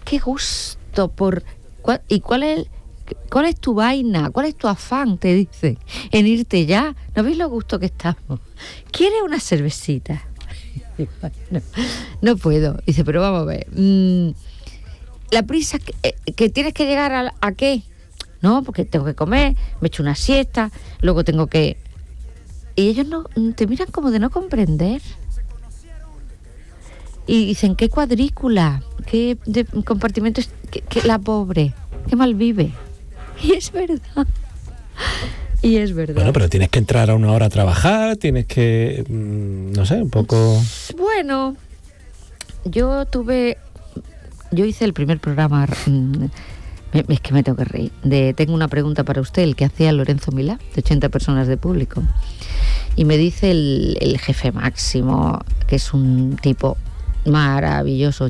qué gusto ¿y cuál es tu vaina? ¿Cuál es tu afán? Te dice, en irte ya. ¿No veis lo gusto que estamos? ¿Quieres una cervecita? No puedo. Dice, pero vamos a ver. La prisa que tienes que llegar a qué. No, porque tengo que comer, me echo una siesta, luego tengo que... Y ellos no te miran como de no comprender. Y dicen, qué cuadrícula, qué compartimento, que la pobre, qué mal vive. Y es verdad. Bueno, pero tienes que entrar a una hora a trabajar, tienes que, no sé, un poco... Bueno, yo hice el primer programa... Es que me tengo que reír. Tengo una pregunta para usted, el que hacía Lorenzo Milá, de 80 personas de público. Y me dice el jefe máximo, que es un tipo maravilloso,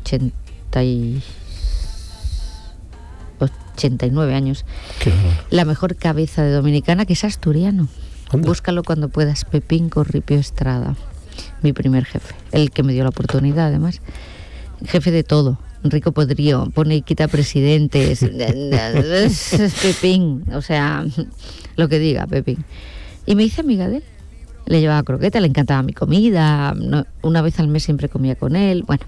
89 años. La mejor cabeza de Dominicana, que es asturiano. ¿Dónde? Búscalo cuando puedas, Pepín Corripio Estrada. Mi primer jefe, el que me dio la oportunidad, además. Jefe de todo. Rico Podrío, pone y quita presidentes. Pepín, o sea, lo que diga, Pepín. Y me hice amiga de él. Le llevaba croqueta, le encantaba mi comida. Una vez al mes siempre comía con él. Bueno.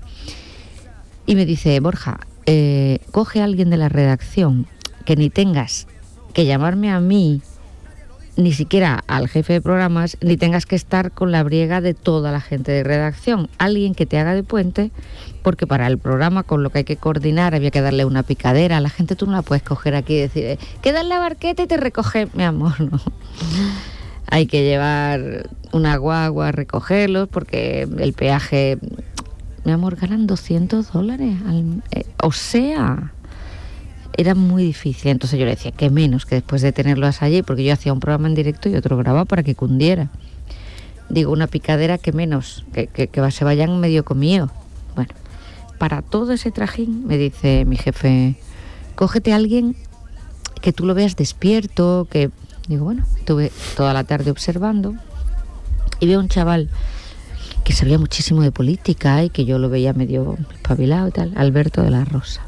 Y me dice, Borja, coge a alguien de la redacción que ni tengas que llamarme a mí, ni siquiera al jefe de programas, ni tengas que estar con la briega de toda la gente de redacción. Alguien que te haga de puente, porque para el programa, con lo que hay que coordinar, había que darle una picadera. A la gente tú no la puedes coger aquí y decir, queda en la barqueta y te recoge. Mi amor, no. Hay que llevar una guagua a recogerlos, porque el peaje... Mi amor, ganan $200. O sea... Era muy difícil, entonces yo le decía que menos que después de tenerlos allí, porque yo hacía un programa en directo y otro grabado para que cundiera. Digo, una picadera que menos, que se vayan medio comido. Bueno, para todo ese trajín, me dice mi jefe, cógete a alguien que tú lo veas despierto, que... Digo, bueno, estuve toda la tarde observando y veo un chaval que sabía muchísimo de política y que yo lo veía medio espabilado y tal, Alberto de la Rosa.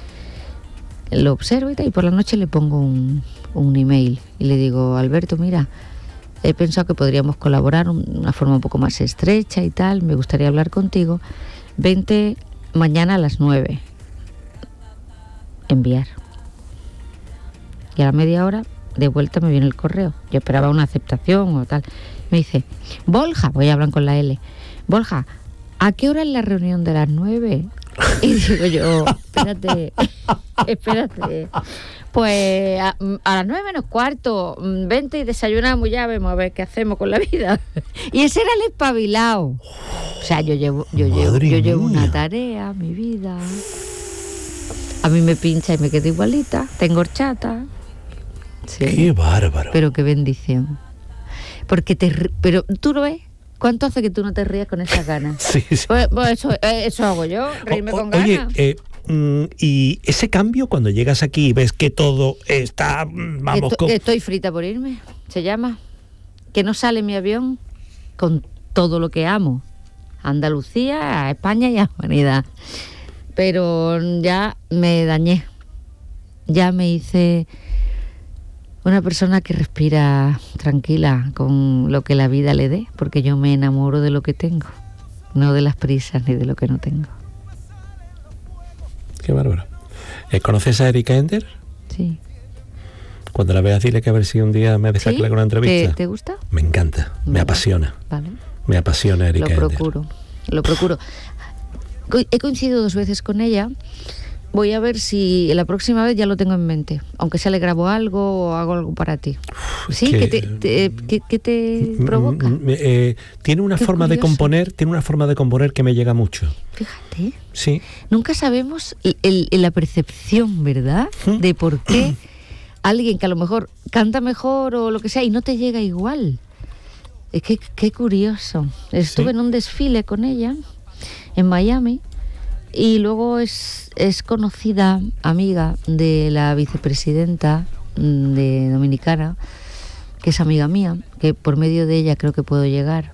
Lo observo y tal, y por la noche le pongo un email y le digo, Alberto, mira, he pensado que podríamos colaborar de una forma un poco más estrecha y tal, me gustaría hablar contigo, vente mañana a las 9. Enviar. Y a la media hora, de vuelta me viene el correo. Yo esperaba una aceptación o tal. Me dice, Borja, voy a hablar con la L, Borja, ¿a qué hora es la reunión de las 9? Y digo yo, espérate. Pues a las 9:15, vente y desayunamos, ya vemos a ver qué hacemos con la vida. Y ese era el espabilado. O sea, yo llevo una tarea, mi vida. A mí me pincha y me quedo igualita, tengo horchata. Sí. ¡Qué bárbaro! Pero qué bendición. Porque pero tú lo ves. ¿Cuánto hace que tú no te rías con esas ganas? Sí. Pues eso hago yo, reírme con ganas. Oye, y ese cambio cuando llegas aquí y ves que todo está... Vamos, que estoy frita por irme, se llama. Que no sale mi avión con todo lo que amo. A Andalucía, a España y a humanidad. Pero ya me dañé. Ya me hice... una persona que respira tranquila con lo que la vida le dé, porque yo me enamoro de lo que tengo, no de las prisas ni de lo que no tengo. Qué bárbaro. ¿Conoces a Erika Ender? Sí. Cuando la veas, dile que a ver si un día me deja con una entrevista. ¿Te gusta? Me encanta, me Vale. apasiona. Vale. Me apasiona Erika Ender. Lo procuro. He coincidido 2 veces con ella. Voy a ver si la próxima vez ya lo tengo en mente. Aunque sea le grabo algo o hago algo para ti. ¿Sí? ¿Qué te provoca? Tiene una forma de componer, que me llega mucho. Fíjate. Sí. Nunca sabemos la percepción, ¿verdad? De por qué alguien que a lo mejor canta mejor o lo que sea y no te llega igual. Es que qué curioso. Estuve en un desfile con ella en Miami. Y luego es conocida, amiga de la vicepresidenta de Dominicana, que es amiga mía, que por medio de ella creo que puedo llegar.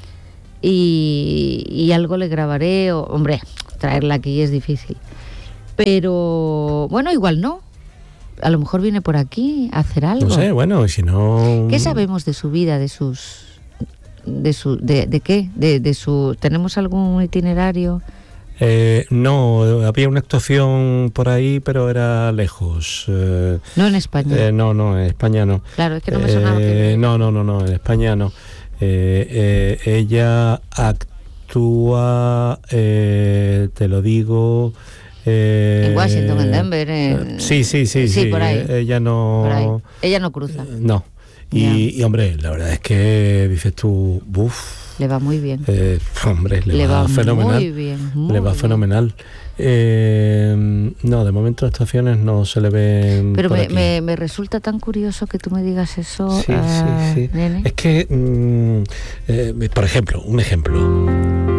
Y algo le grabaré, hombre, traerla aquí es difícil. Pero bueno, igual no. A lo mejor viene por aquí a hacer algo. No sé, bueno, si no... ¿Qué sabemos de su vida, de qué? De su... ¿Tenemos algún itinerario? No, había una actuación por ahí, pero era lejos. No en España. No, en España no. Claro, es que no me sonaba. No, en España no. Ella actúa, te lo digo... en Washington, en Denver. Sí, por ahí. Ella no... Por ahí. Ella no cruza. No. Y hombre, la verdad es que dices tú, le va muy bien. Hombre, le va fenomenal. Muy bien. Le va fenomenal. No, de momento las actuaciones no se le ven. Pero por aquí. me resulta tan curioso que tú me digas eso. Sí. Nene. Es que, por ejemplo, un ejemplo.